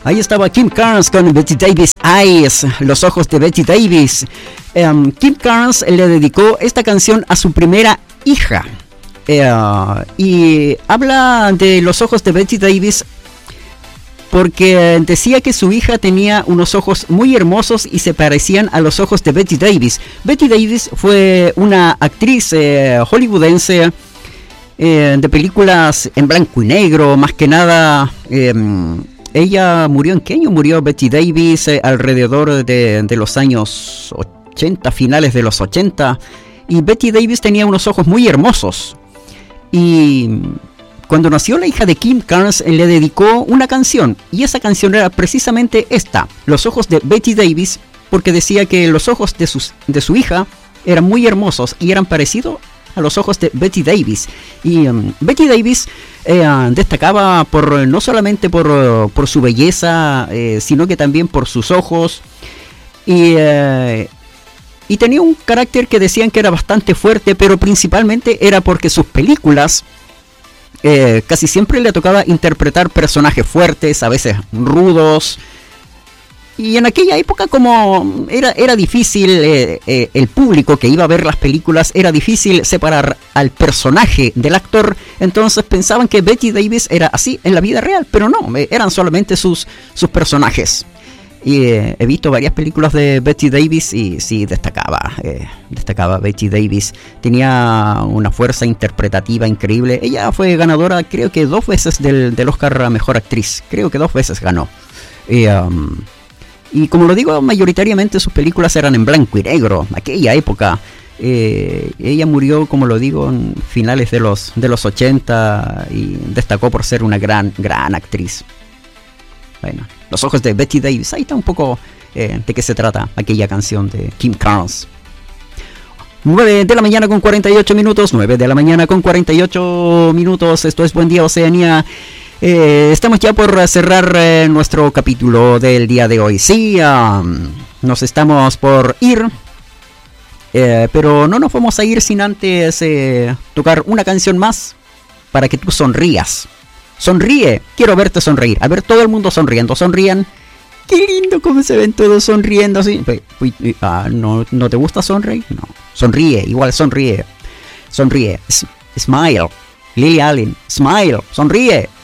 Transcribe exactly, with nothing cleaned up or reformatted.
Ahí estaba Kim Carnes con Betty Davis Eyes, los ojos de Betty Davis. Um, Kim Carnes le dedicó esta canción a su primera hija. Uh, y habla de los ojos de Betty Davis porque decía que su hija tenía unos ojos muy hermosos y se parecían a los ojos de Betty Davis. Betty Davis fue una actriz eh, hollywoodense eh, de películas en blanco y negro, más que nada. Eh, ella murió, ¿en qué año murió Betty Davis? Eh, alrededor de, de los años ochenta, finales de los ochenta. Y Betty Davis tenía unos ojos muy hermosos. Y cuando nació la hija de Kim Carnes, le dedicó una canción. Y esa canción era precisamente esta, Los ojos de Betty Davis, porque decía que los ojos de, sus, de su hija eran muy hermosos y eran parecidos a los ojos de Betty Davis. Y um, Betty Davis eh, destacaba por no solamente por, por su belleza, eh, sino que también por sus ojos. Y... Eh, Y tenía un carácter que decían que era bastante fuerte, pero principalmente era porque sus películas eh, casi siempre le tocaba interpretar personajes fuertes, a veces rudos. Y en aquella época, como era, era difícil, eh, eh, el público que iba a ver las películas, era difícil separar al personaje del actor. Entonces pensaban que Betty Davis era así en la vida real, pero no, eran solamente sus, sus personajes. Y eh, he visto varias películas de Betty Davis y sí, destacaba, eh, destacaba Betty Davis. Tenía una fuerza interpretativa increíble. Ella fue ganadora, creo que dos veces del, del Oscar a Mejor Actriz. Creo que dos veces ganó. Y, um, y como lo digo, mayoritariamente sus películas eran en blanco y negro. Aquella época. Eh, ella murió, como lo digo, en finales de los, de los ochenta y destacó por ser una gran, gran actriz. Bueno, Los ojos de Betty Davis. Ahí está un poco eh, de qué se trata aquella canción de Kim Carnes. nueve de la mañana con cuarenta y ocho minutos. nueve de la mañana con cuarenta y ocho minutos. Esto es Buen Día Oceanía. Eh, estamos ya por cerrar eh, nuestro capítulo del día de hoy. Sí, um, nos estamos por ir. Eh, pero no nos vamos a ir sin antes eh, tocar una canción más para que tú sonrías. Sonríe, quiero verte sonreír. A ver, todo el mundo sonriendo, sonrían. Qué lindo cómo se ven todos sonriendo así. Uy, uy, ah, ¿no, ¿No te gusta sonreír? No. Sonríe, igual sonríe. Sonríe. S- smile. Lily Allen, smile, sonríe.